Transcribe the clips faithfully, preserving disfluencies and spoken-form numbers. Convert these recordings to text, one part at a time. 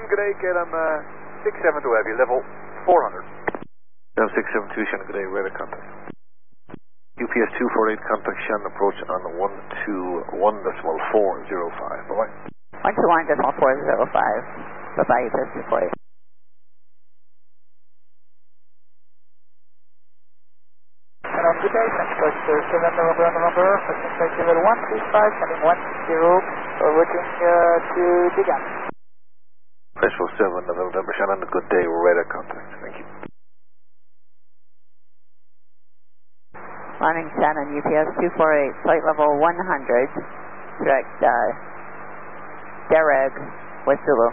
good day, K L M uh, six seven two Heavy, level four hundred. K L M six seven two, Shannon, good day, radar contact. U P S two four eight, contact Shannon, approach on one two one decimal four zero five, bye-bye. one two one decimal four zero five, bye-bye, U P S two four eight. Hello, good day, transport to seven November, November, Western Flight level one three five, heading one zero, forwarding uh, to Digan. Freshwell seven November, Shannon, good day, radar contact, thank you. Morning, Shannon, U P S two four eight, flight level one hundred, direct uh, Dereg, West Zulu.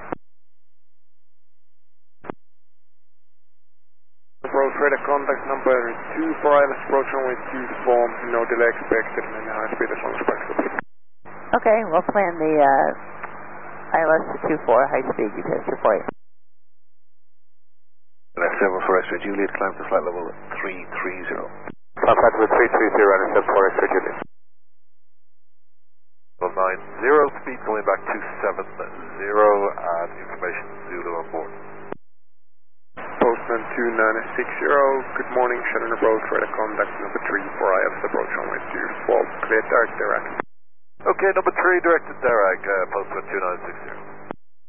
Approach radar contact number two for Islands, approach runway two form, no delay expected, and high speed as long as practical. Okay, we'll plan the uh, I L S two four, high speed, U P S two four eight. F seven for X-ray Juliet, climb to flight level three three zero. Contact with three three zero and seven four X-ray Juliet. nine zero, speed going back to seven zero, and information Zulu on board. Postman two nine six zero, good morning, Shannon approach, radar contact number three for I L S, approach runway two four, clear direct direct. Okay, number three, directed Derek, uh, postman two nine six zero.